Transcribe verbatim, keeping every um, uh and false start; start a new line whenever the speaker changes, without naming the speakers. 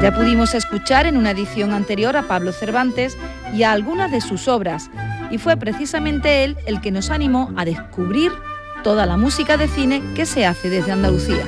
Ya pudimos escuchar en una edición anterior a Pablo Cervantes y a algunas de sus obras, y fue precisamente él el que nos animó a descubrir toda la música de cine que se hace desde Andalucía.